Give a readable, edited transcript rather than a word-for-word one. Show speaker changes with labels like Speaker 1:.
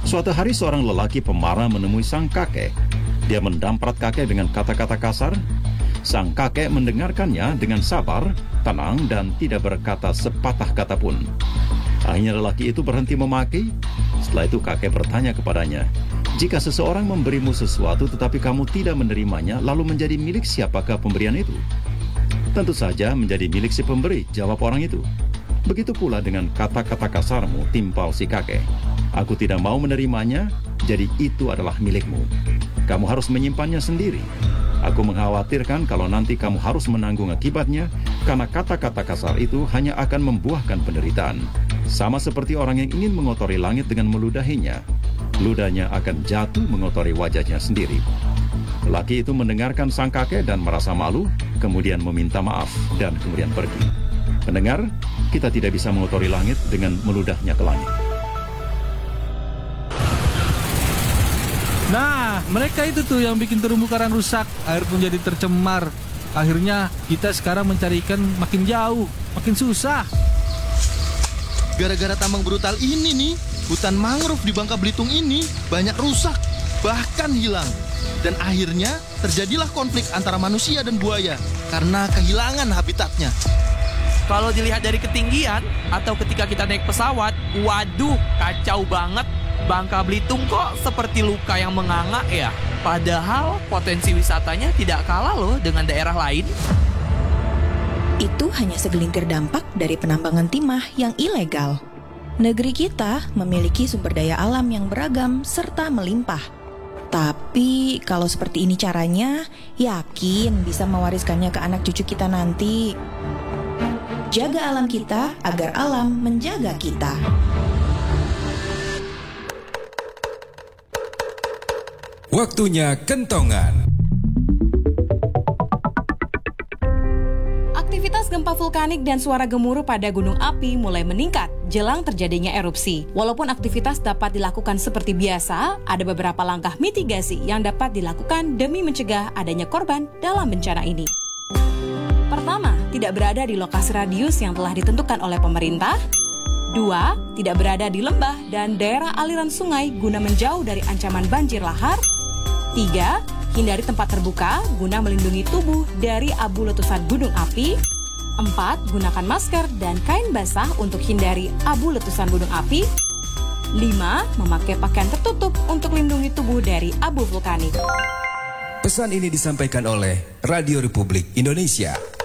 Speaker 1: Suatu hari seorang lelaki pemarah menemui sang kakek. Dia mendamprat kakek dengan kata-kata kasar. Sang kakek mendengarkannya dengan sabar, tenang, dan tidak berkata sepatah kata pun. Akhirnya lelaki itu berhenti memaki. Setelah itu kakek bertanya kepadanya, "Jika seseorang memberimu sesuatu tetapi kamu tidak menerimanya, lalu menjadi milik siapakah pemberian itu?" "Tentu saja menjadi milik si pemberi," jawab orang itu. "Begitu pula dengan kata-kata kasarmu," timpal si kakek. "Aku tidak mau menerimanya, jadi itu adalah milikmu. Kamu harus menyimpannya sendiri. Aku mengkhawatirkan kalau nanti kamu harus menanggung akibatnya, karena kata-kata kasar itu hanya akan membuahkan penderitaan. Sama seperti orang yang ingin mengotori langit dengan meludahinya. Ludahnya akan jatuh mengotori wajahnya sendiri." Lelaki itu mendengarkan sang kakek dan merasa malu, kemudian meminta maaf dan kemudian pergi. Pendengar, kita tidak bisa mengotori langit dengan meludahnya ke langit.
Speaker 2: Nah, mereka itu tuh yang bikin terumbu karang rusak, air pun jadi tercemar. Akhirnya kita sekarang mencari ikan makin jauh, makin susah.
Speaker 3: Gara-gara tambang brutal ini nih, hutan mangrove di Bangka Belitung ini banyak rusak, bahkan hilang. Dan akhirnya terjadilah konflik antara manusia dan buaya karena kehilangan habitatnya.
Speaker 4: Kalau dilihat dari ketinggian atau ketika kita naik pesawat, waduh, kacau banget. Bangka Belitung kok seperti luka yang menganga ya. Padahal potensi wisatanya tidak kalah loh dengan daerah lain.
Speaker 5: Itu hanya segelintir dampak dari penambangan timah yang ilegal. Negeri kita memiliki sumber daya alam yang beragam serta melimpah. Tapi kalau seperti ini caranya, yakin bisa mewariskannya ke anak cucu kita nanti. Jaga alam kita agar alam menjaga kita.
Speaker 6: Waktunya kentongan.
Speaker 7: Aktivitas gempa vulkanik dan suara gemuruh pada gunung api mulai meningkat jelang terjadinya erupsi. Walaupun aktivitas dapat dilakukan seperti biasa, ada beberapa langkah mitigasi yang dapat dilakukan demi mencegah adanya korban dalam bencana ini. Pertama, tidak berada di lokasi radius yang telah ditentukan oleh pemerintah. 2, tidak berada di lembah dan daerah aliran sungai guna menjauh dari ancaman banjir lahar. 3, hindari tempat terbuka guna melindungi tubuh dari abu letusan gunung api. 4, gunakan masker dan kain basah untuk hindari abu letusan gunung api. 5, memakai pakaian tertutup untuk lindungi tubuh dari abu vulkanik.
Speaker 6: Pesan ini disampaikan oleh Radio Republik Indonesia.